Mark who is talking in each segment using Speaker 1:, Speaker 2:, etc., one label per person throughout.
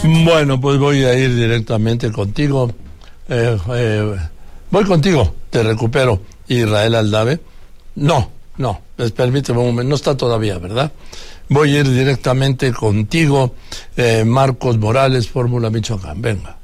Speaker 1: Bueno, pues voy a ir directamente contigo. Voy contigo, te recupero. Israel Aldave. No, permíteme un momento, no está todavía, ¿verdad? Voy a ir directamente contigo, Marcos Morales, Fórmula Michoacán. Venga.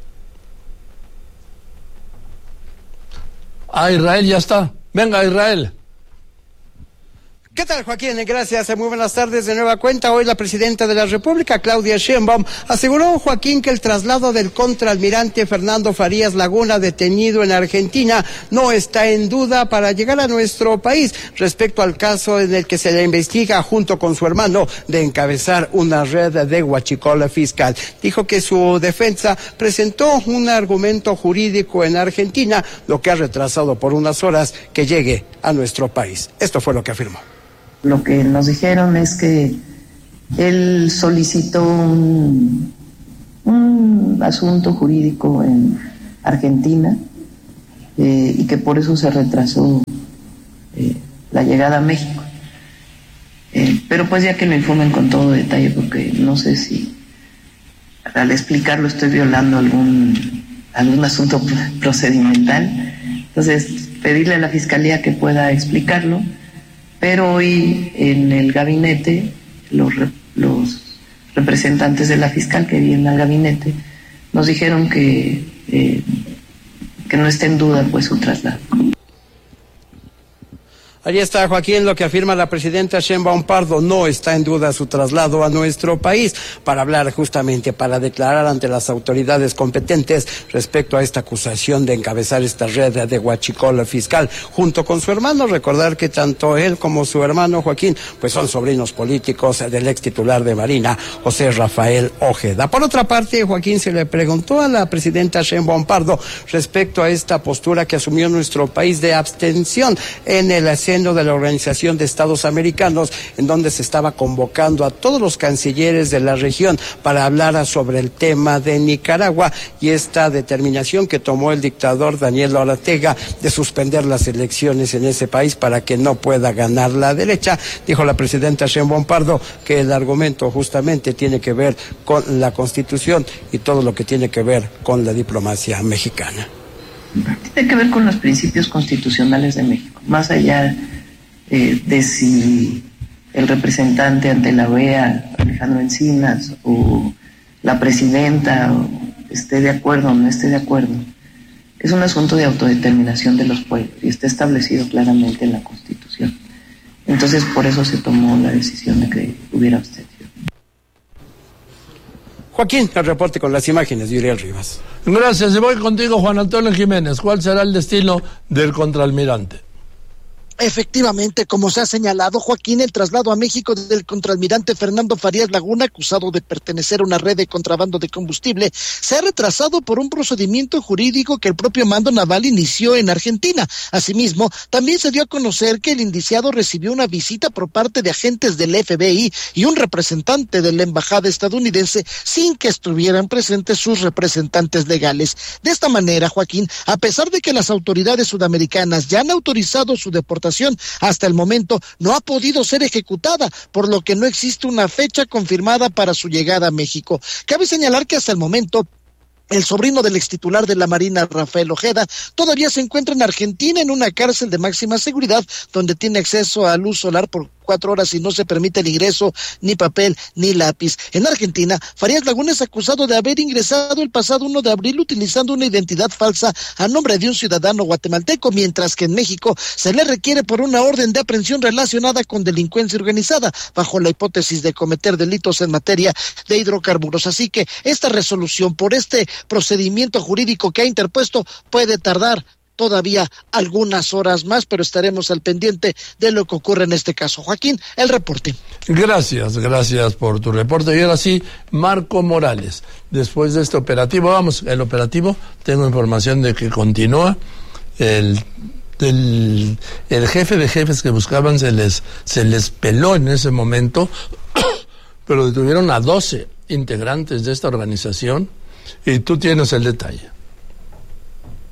Speaker 1: Israel ya está. Venga, Israel.
Speaker 2: ¿Qué tal, Joaquín? Gracias, muy buenas tardes de nueva cuenta. Hoy la presidenta de la República, Claudia Sheinbaum, aseguró, Joaquín, que el traslado del contraalmirante Fernando Farías Laguna, detenido en Argentina, no está en duda para llegar a nuestro país, respecto al caso en el que se le investiga junto con su hermano de encabezar una red de huachicol fiscal. Dijo que su defensa presentó un argumento jurídico en Argentina, lo que ha retrasado por unas horas que llegue a nuestro país. Esto fue lo que afirmó.
Speaker 3: Lo que nos dijeron es que él solicitó un asunto jurídico en Argentina y que por eso se retrasó la llegada a México. Pero pues ya que lo informen con todo detalle, porque no sé si al explicarlo estoy violando algún asunto procedimental. Entonces, pedirle a la Fiscalía que pueda explicarlo. Pero hoy en el gabinete, los representantes de la fiscal que vienen al gabinete nos dijeron que no está en duda pues su traslado.
Speaker 2: Allí está, Joaquín, lo que afirma la presidenta Sheinbaum Pardo. No está en duda su traslado a nuestro país para hablar justamente, para declarar ante las autoridades competentes respecto a esta acusación de encabezar esta red de huachicol fiscal junto con su hermano. Recordar que tanto él como su hermano Joaquín pues son sobrinos políticos del ex titular de Marina, José Rafael Ojeda. Por otra parte, Joaquín, se le preguntó a la presidenta Sheinbaum Pardo respecto a esta postura que asumió nuestro país de abstención en el de la Organización de Estados Americanos, en donde se estaba convocando a todos los cancilleres de la región para hablar sobre el tema de Nicaragua y esta determinación que tomó el dictador Daniel Ortega de suspender las elecciones en ese país para que no pueda ganar la derecha. Dijo la presidenta Sheinbaum Pardo que el argumento justamente tiene que ver con la Constitución y todo lo que tiene que ver con la diplomacia mexicana.
Speaker 3: Tiene que ver con los principios constitucionales de México, más allá de si el representante ante la OEA, Alejandro Encinas, o la presidenta esté de acuerdo o no esté de acuerdo. Es un asunto de autodeterminación de los pueblos y está establecido claramente en la Constitución. Entonces, por eso se tomó la decisión de que hubiera abstención.
Speaker 2: Joaquín, el reporte con las imágenes de Uriel Rivas.
Speaker 1: Gracias, y voy contigo, Juan Antonio Jiménez. ¿Cuál será el destino del contraalmirante?
Speaker 4: Efectivamente, como se ha señalado, Joaquín, el traslado a México del contraalmirante Fernando Farías Laguna, acusado de pertenecer a una red de contrabando de combustible, se ha retrasado por un procedimiento jurídico que el propio mando naval inició en Argentina. Asimismo, también se dio a conocer que el indiciado recibió una visita por parte de agentes del FBI y un representante de la embajada estadounidense sin que estuvieran presentes sus representantes legales. De esta manera, Joaquín, a pesar de que las autoridades sudamericanas ya han autorizado su deportación, hasta el momento no ha podido ser ejecutada, por lo que no existe una fecha confirmada para su llegada a México. Cabe señalar que hasta el momento el sobrino del extitular de la Marina, Rafael Ojeda, todavía se encuentra en Argentina en una cárcel de máxima seguridad donde tiene acceso a luz solar por 4 horas y no se permite el ingreso ni papel ni lápiz. En Argentina, Farías Laguna es acusado de haber ingresado el pasado 1 de abril utilizando una identidad falsa a nombre de un ciudadano guatemalteco, mientras que en México se le requiere por una orden de aprehensión relacionada con delincuencia organizada, bajo la hipótesis de cometer delitos en materia de hidrocarburos. Así que esta resolución por este procedimiento jurídico que ha interpuesto puede tardar todavía algunas horas más, pero estaremos al pendiente de lo que ocurre en este caso. Joaquín, el reporte.
Speaker 1: Gracias por tu reporte. Y ahora sí, Marco Morales, después de este operativo, el operativo, tengo información de que continúa. El jefe de jefes que buscaban se les peló en ese momento, pero detuvieron a 12 integrantes de esta organización y tú tienes el detalle.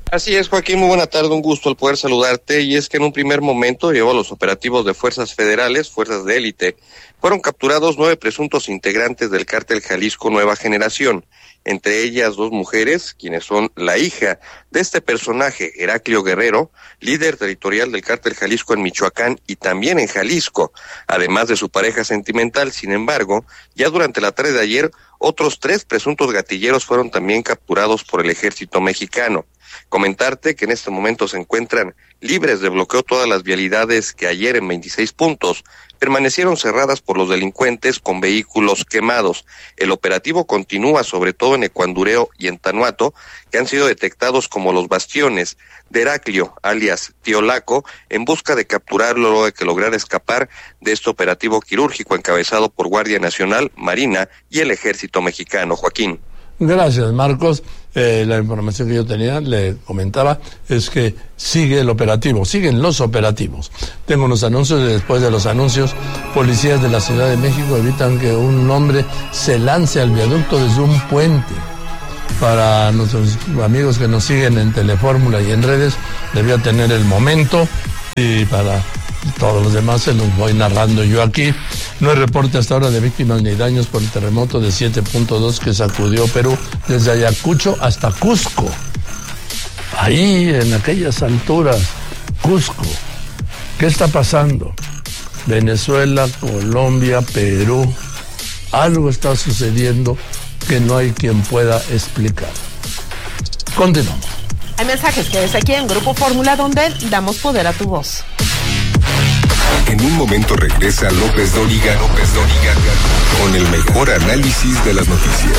Speaker 5: Así es, Joaquín, muy buena tarde, un gusto el poder saludarte. Y es que en un primer momento, llevó a los operativos de fuerzas federales, fuerzas de élite, fueron capturados 9 presuntos integrantes del cártel Jalisco Nueva Generación, entre ellas 2 mujeres, quienes son la hija de este personaje, Heraclio Guerrero, líder territorial del cártel Jalisco en Michoacán y también en Jalisco, además de su pareja sentimental. Sin embargo, ya durante la tarde de ayer, otros 3 presuntos gatilleros fueron también capturados por el ejército mexicano. Comentarte que en este momento se encuentran libres de bloqueo todas las vialidades que ayer en 26 puntos permanecieron cerradas por los delincuentes con vehículos quemados. El operativo continúa sobre todo en Ecuandureo y en Tanuato, que han sido detectados como los bastiones de Heraclio, alias Tío Laco, en busca de capturarlo luego de que lograra escapar de este operativo quirúrgico encabezado por Guardia Nacional, Marina y el Ejército Mexicano. Joaquín.
Speaker 1: Gracias, Marcos. La información que yo tenía, le comentaba, es que sigue el operativo, siguen los operativos. Tengo unos anuncios y después de los anuncios, policías de la Ciudad de México evitan que un hombre se lance al viaducto desde un puente. Para nuestros amigos que nos siguen en Telefórmula y en redes, debía tener el momento, y para todos los demás se los voy narrando yo aquí. No hay reporte hasta ahora de víctimas ni daños por el terremoto de 7.2 que sacudió Perú desde Ayacucho hasta Cusco. Ahí, en aquellas alturas, Cusco. ¿Qué está pasando? Venezuela, Colombia, Perú. Algo está sucediendo que no hay quien pueda explicar. Continuamos.
Speaker 6: Hay mensajes que desde aquí en Grupo Fórmula, donde damos poder a tu voz.
Speaker 7: En un momento regresa López Dóriga con el mejor análisis de las noticias.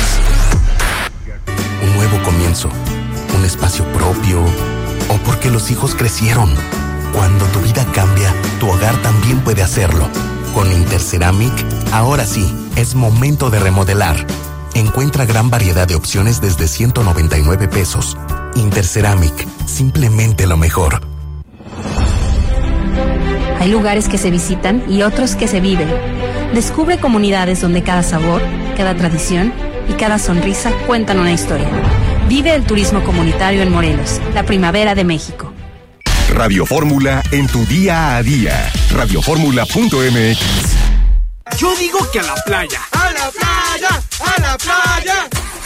Speaker 8: Un nuevo comienzo, un espacio propio, o porque los hijos crecieron. Cuando tu vida cambia, tu hogar también puede hacerlo. Con Interceramic, ahora sí, es momento de remodelar. Encuentra gran variedad de opciones desde 199 pesos. Interceramic, simplemente lo mejor.
Speaker 9: Hay lugares que se visitan y otros que se viven. Descubre comunidades donde cada sabor, cada tradición y cada sonrisa cuentan una historia. Vive el turismo comunitario en Morelos, la primavera de México.
Speaker 7: Radio Fórmula en tu día a día. Radioformula.mx.
Speaker 10: Yo digo que a la playa. ¡A la playa! ¡A la playa!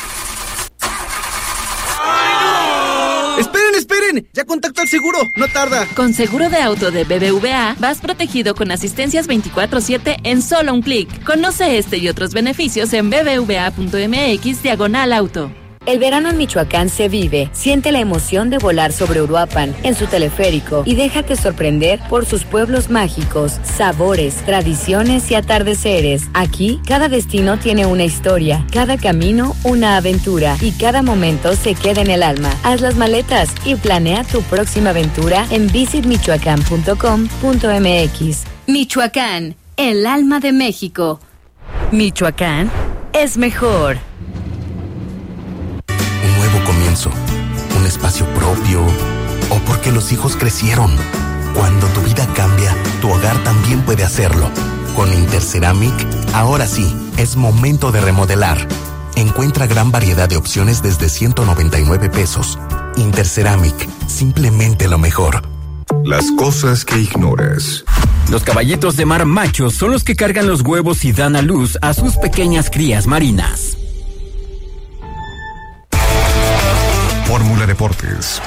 Speaker 10: ¡Ay, no! ¡Esperen! Ya contacto al seguro, no tarda.
Speaker 11: Con seguro de auto de BBVA, vas protegido con asistencias 24/7 en solo un clic. Conoce este y otros beneficios en bbva.mx/auto.
Speaker 12: El verano en Michoacán se vive. Siente la emoción de volar sobre Uruapan en su teleférico y déjate sorprender por sus pueblos mágicos, sabores, tradiciones y atardeceres. Aquí, cada destino tiene una historia, cada camino una aventura y cada momento se queda en el alma. Haz las maletas y planea tu próxima aventura en visitmichoacán.com.mx.
Speaker 11: Michoacán, el alma de México. Michoacán es mejor.
Speaker 8: Comienzo, un espacio propio, o porque los hijos crecieron. Cuando tu vida cambia, tu hogar también puede hacerlo. Con Interceramic, ahora sí, es momento de remodelar. Encuentra gran variedad de opciones desde 199 pesos. Interceramic, simplemente lo mejor.
Speaker 7: Las cosas que ignoras.
Speaker 13: Los caballitos de mar machos son los que cargan los huevos y dan a luz a sus pequeñas crías marinas.
Speaker 7: Fórmula Deportes.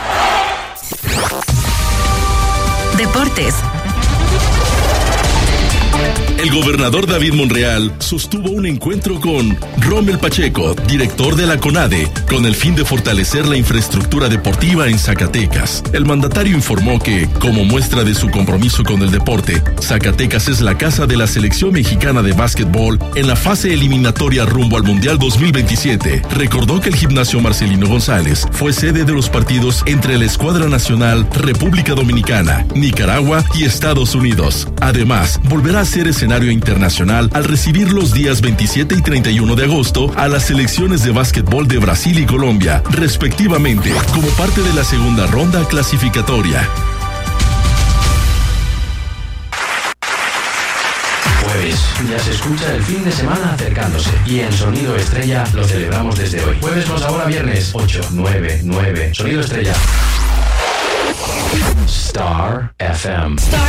Speaker 11: Deportes.
Speaker 14: El gobernador David Monreal sostuvo un encuentro con Rommel Pacheco, director de la CONADE, con el fin de fortalecer la infraestructura deportiva en Zacatecas. El mandatario informó que, como muestra de su compromiso con el deporte, Zacatecas es la casa de la selección mexicana de básquetbol en la fase eliminatoria rumbo al Mundial 2027. Recordó que el gimnasio Marcelino González fue sede de los partidos entre la Escuadra Nacional, República Dominicana, Nicaragua y Estados Unidos. Además, volverá a ser escenario internacional al recibir los días 27 y 31 de agosto a las selecciones de básquetbol de Brasil y Colombia, respectivamente, como parte de la segunda ronda clasificatoria.
Speaker 15: Jueves, ya se escucha el fin de semana acercándose y en Sonido Estrella lo celebramos desde hoy. Jueves con sabor a viernes, 8, 9, 9, Sonido Estrella. Star FM.